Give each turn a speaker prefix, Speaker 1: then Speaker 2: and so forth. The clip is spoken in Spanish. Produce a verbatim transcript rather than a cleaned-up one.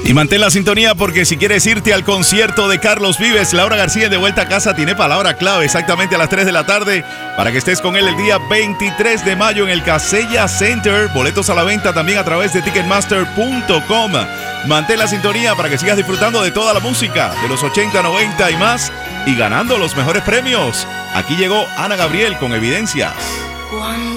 Speaker 1: Y mantén la sintonía porque si quieres irte al concierto de Carlos Vives, Laura García de vuelta a casa tiene palabra clave exactamente a las tres de la tarde para que estés con él el día veintitrés de mayo en el Casella Center. Boletos a la venta también a través de ticketmaster punto com. Mantén la sintonía para que sigas disfrutando de toda la música de los ochenta, noventa y más y ganando los mejores premios. Aquí llegó Ana Gabriel con Evidencias.